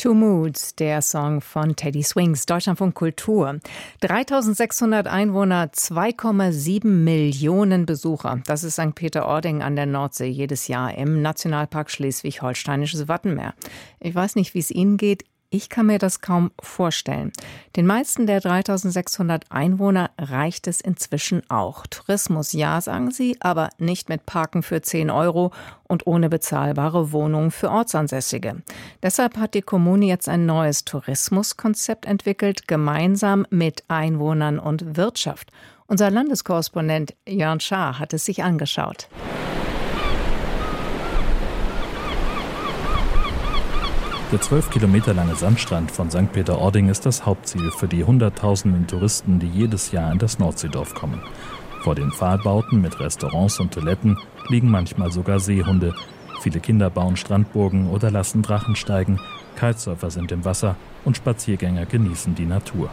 Two Moods, der Song von Teddy Swings, Deutschlandfunk Kultur. 3.600 Einwohner, 2,7 Millionen Besucher. Das ist St. Peter-Ording an der Nordsee jedes Jahr im Nationalpark Schleswig-Holsteinisches Wattenmeer. Ich weiß nicht, wie es Ihnen geht. Ich kann mir das kaum vorstellen. Den meisten der 3.600 Einwohner reicht es inzwischen auch. Tourismus, ja, sagen sie, aber nicht mit Parken für 10 € und ohne bezahlbare Wohnungen für Ortsansässige. Deshalb hat die Kommune jetzt ein neues Tourismuskonzept entwickelt, gemeinsam mit Einwohnern und Wirtschaft. Unser Landeskorrespondent Jörn Schaar hat es sich angeschaut. Der 12 Kilometer lange Sandstrand von St. Peter-Ording ist das Hauptziel für die Hunderttausenden Touristen, die jedes Jahr in das Nordseedorf kommen. Vor den Pfahlbauten mit Restaurants und Toiletten liegen manchmal sogar Seehunde. Viele Kinder bauen Strandburgen oder lassen Drachen steigen. Kitesurfer sind im Wasser und Spaziergänger genießen die Natur.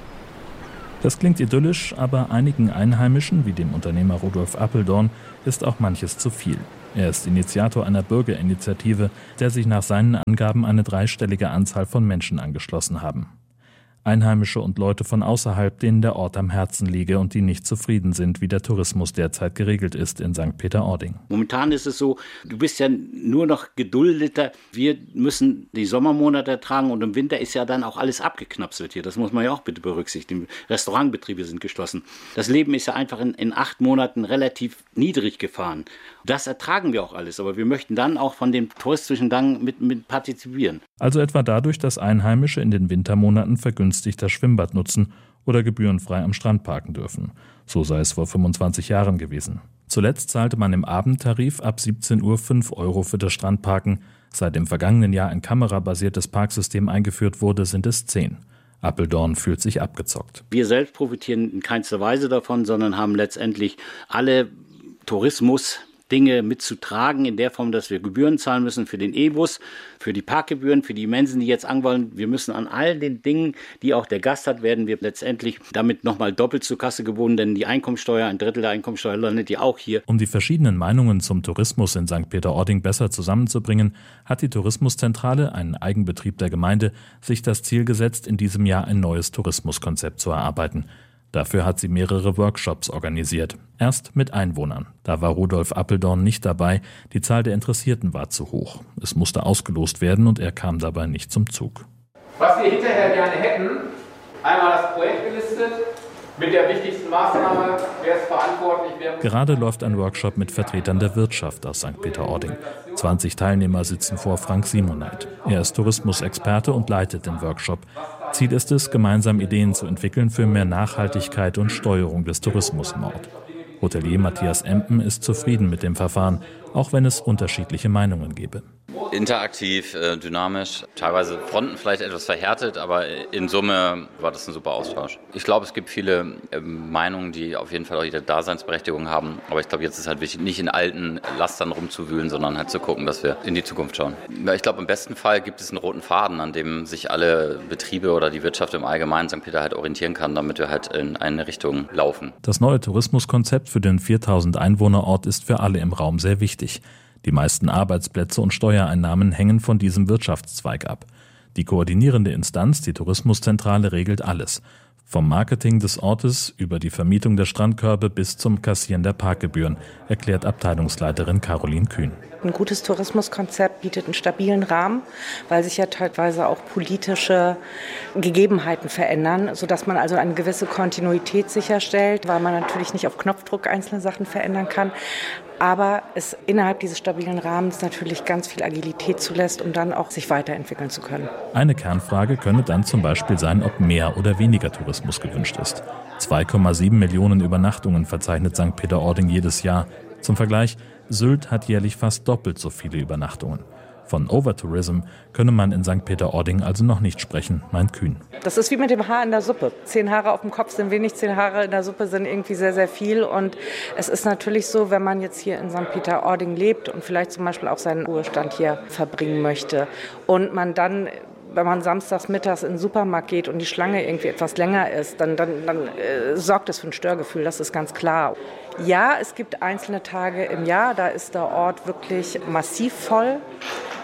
Das klingt idyllisch, aber einigen Einheimischen, wie dem Unternehmer Rudolf Appeldorn, ist auch manches zu viel. Er ist Initiator einer Bürgerinitiative, der sich nach seinen Angaben eine 3-stellige Anzahl von Menschen angeschlossen haben. Einheimische und Leute von außerhalb, denen der Ort am Herzen liege und die nicht zufrieden sind, wie der Tourismus derzeit geregelt ist in St. Peter-Ording. Momentan ist es so, du bist ja nur noch Geduldeter. Wir müssen die Sommermonate ertragen und im Winter ist ja dann auch alles abgeknapselt hier. Das muss man ja auch bitte berücksichtigen. Restaurantbetriebe sind geschlossen. Das Leben ist ja einfach in 8 Monaten relativ niedrig gefahren. Das ertragen wir auch alles, aber wir möchten dann auch von dem touristischen Gang mit partizipieren. Also etwa dadurch, dass Einheimische in den Wintermonaten vergünstigt das Schwimmbad nutzen oder gebührenfrei am Strand parken dürfen. So sei es vor 25 Jahren gewesen. Zuletzt zahlte man im Abendtarif ab 17 Uhr 5 € für das Strandparken. Seit im vergangenen Jahr ein kamerabasiertes Parksystem eingeführt wurde, sind es 10. Appeldorn fühlt sich abgezockt. Wir selbst profitieren in keinster Weise davon, sondern haben letztendlich alle Tourismus Dinge mitzutragen, in der Form, dass wir Gebühren zahlen müssen für den E-Bus, für die Parkgebühren, für die Mensen, die jetzt angewollen. Wir müssen an all den Dingen, die auch der Gast hat, werden wir letztendlich damit nochmal doppelt zur Kasse geboten, denn die Einkommensteuer, 1/3 der Einkommensteuer landet ja auch hier. Um die verschiedenen Meinungen zum Tourismus in St. Peter-Ording besser zusammenzubringen, hat die Tourismuszentrale, ein Eigenbetrieb der Gemeinde, sich das Ziel gesetzt, in diesem Jahr ein neues Tourismuskonzept zu erarbeiten. Dafür hat sie mehrere Workshops organisiert. Erst mit Einwohnern. Da war Rudolf Appeldorn nicht dabei. Die Zahl der Interessierten war zu hoch. Es musste ausgelost werden und er kam dabei nicht zum Zug. Was wir hinterher gerne hätten, einmal das Projekt gelistet, mit der wichtigsten Maßnahme, wer ist verantwortlich. Gerade läuft ein Workshop mit Vertretern der Wirtschaft aus St. Peter-Ording. 20 Teilnehmer sitzen vor Frank Simoneit. Er ist Tourismusexperte und leitet den Workshop. Ziel ist es, gemeinsam Ideen zu entwickeln für mehr Nachhaltigkeit und Steuerung des Tourismus im Ort. Hotelier Matthias Empen ist zufrieden mit dem Verfahren, auch wenn es unterschiedliche Meinungen gäbe. Interaktiv, dynamisch, teilweise Fronten vielleicht etwas verhärtet, aber in Summe war das ein super Austausch. Ich glaube, es gibt viele Meinungen, die auf jeden Fall auch ihre Daseinsberechtigung haben, aber ich glaube, jetzt ist halt wichtig, nicht in alten Lastern rumzuwühlen, sondern halt zu gucken, dass wir in die Zukunft schauen. Ich glaube, im besten Fall gibt es einen roten Faden, an dem sich alle Betriebe oder die Wirtschaft im Allgemeinen St. Peter halt orientieren kann, damit wir halt in eine Richtung laufen. Das neue Tourismuskonzept für den 4.000 Einwohnerort ist für alle im Raum sehr wichtig. Die meisten Arbeitsplätze und Steuereinnahmen hängen von diesem Wirtschaftszweig ab. Die koordinierende Instanz, die Tourismuszentrale, regelt alles. Vom Marketing des Ortes über die Vermietung der Strandkörbe bis zum Kassieren der Parkgebühren, erklärt Abteilungsleiterin Caroline Kühn. Ein gutes Tourismuskonzept bietet einen stabilen Rahmen, weil sich ja teilweise auch politische Gegebenheiten verändern, sodass man also eine gewisse Kontinuität sicherstellt, weil man natürlich nicht auf Knopfdruck einzelne Sachen verändern kann. Aber es innerhalb dieses stabilen Rahmens natürlich ganz viel Agilität zulässt, um dann auch sich weiterentwickeln zu können. Eine Kernfrage könne dann zum Beispiel sein, ob mehr oder weniger Tourismus gewünscht ist. 2,7 Millionen Übernachtungen verzeichnet St. Peter-Ording jedes Jahr. Zum Vergleich, Sylt hat jährlich fast doppelt so viele Übernachtungen. Von Overtourism könne man in St. Peter-Ording also noch nicht sprechen, meint Kühn. Das ist wie mit dem Haar in der Suppe. 10 Haare auf dem Kopf sind wenig, 10 Haare in der Suppe sind irgendwie sehr, sehr viel. Und es ist natürlich so, wenn man jetzt hier in St. Peter-Ording lebt und vielleicht zum Beispiel auch seinen Ruhestand hier verbringen möchte und man dann, wenn man samstags mittags in den Supermarkt geht und die Schlange irgendwie etwas länger ist, dann sorgt es für ein Störgefühl, das ist ganz klar. Ja, es gibt einzelne Tage im Jahr, da ist der Ort wirklich massiv voll.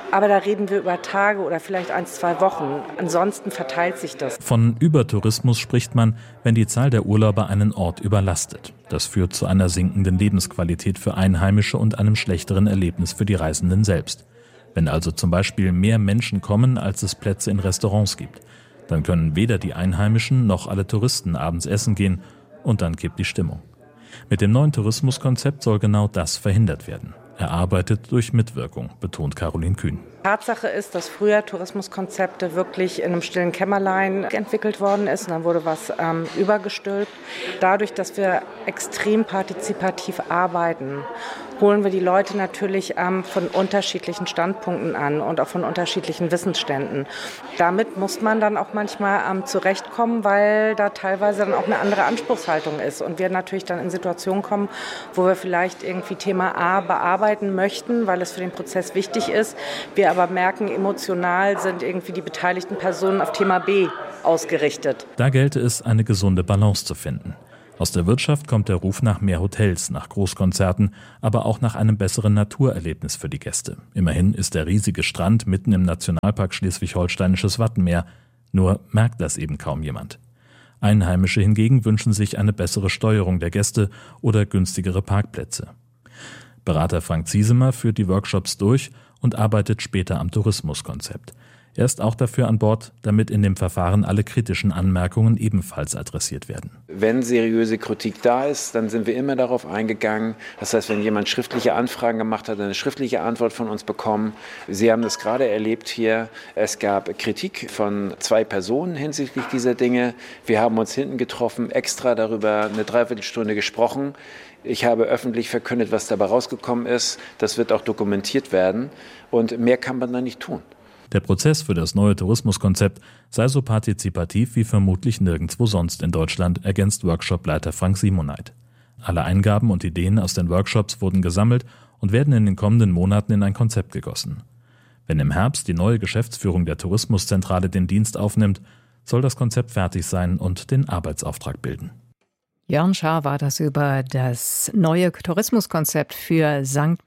Aber da reden wir über Tage oder vielleicht 1-2 Wochen. Ansonsten verteilt sich das. Von Übertourismus spricht man, wenn die Zahl der Urlauber einen Ort überlastet. Das führt zu einer sinkenden Lebensqualität für Einheimische und einem schlechteren Erlebnis für die Reisenden selbst. Wenn also zum Beispiel mehr Menschen kommen, als es Plätze in Restaurants gibt, dann können weder die Einheimischen noch alle Touristen abends essen gehen und dann kippt die Stimmung. Mit dem neuen Tourismuskonzept soll genau das verhindert werden. Erarbeitet durch Mitwirkung, betont Caroline Kühn. Tatsache ist, dass früher Tourismuskonzepte wirklich in einem stillen Kämmerlein entwickelt worden ist und dann wurde was übergestülpt. Dadurch, dass wir extrem partizipativ arbeiten, holen wir die Leute natürlich von unterschiedlichen Standpunkten an und auch von unterschiedlichen Wissensständen. Damit muss man dann auch manchmal zurechtkommen, weil da teilweise dann auch eine andere Anspruchshaltung ist und wir natürlich dann in Situationen kommen, wo wir vielleicht irgendwie Thema A bearbeiten möchten, weil es für den Prozess wichtig ist. Wir aber merken, emotional sind irgendwie die beteiligten Personen auf Thema B ausgerichtet. Da gelte es, eine gesunde Balance zu finden. Aus der Wirtschaft kommt der Ruf nach mehr Hotels, nach Großkonzerten, aber auch nach einem besseren Naturerlebnis für die Gäste. Immerhin ist der riesige Strand mitten im Nationalpark Schleswig-Holsteinisches Wattenmeer. Nur merkt das eben kaum jemand. Einheimische hingegen wünschen sich eine bessere Steuerung der Gäste oder günstigere Parkplätze. Berater Frank Ziesemer führt die Workshops durch und arbeitet später am Tourismuskonzept. Er ist auch dafür an Bord, damit in dem Verfahren alle kritischen Anmerkungen ebenfalls adressiert werden. Wenn seriöse Kritik da ist, dann sind wir immer darauf eingegangen. Das heißt, wenn jemand schriftliche Anfragen gemacht hat, eine schriftliche Antwort von uns bekommen. Sie haben das gerade erlebt hier. Es gab Kritik von 2 Personen hinsichtlich dieser Dinge. Wir haben uns hinten getroffen, extra darüber eine Dreiviertelstunde gesprochen. Ich habe öffentlich verkündet, was dabei rausgekommen ist. Das wird auch dokumentiert werden. Und mehr kann man da nicht tun. Der Prozess für das neue Tourismuskonzept sei so partizipativ wie vermutlich nirgendwo sonst in Deutschland, ergänzt Workshopleiter Frank Simoneit. Alle Eingaben und Ideen aus den Workshops wurden gesammelt und werden in den kommenden Monaten in ein Konzept gegossen. Wenn im Herbst die neue Geschäftsführung der Tourismuszentrale den Dienst aufnimmt, soll das Konzept fertig sein und den Arbeitsauftrag bilden. Jörn Schaar war das über das neue Tourismuskonzept für St.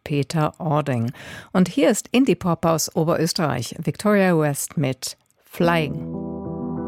Peter-Ording. Und hier ist Indie-Pop aus Oberösterreich, Victoria West mit Flying.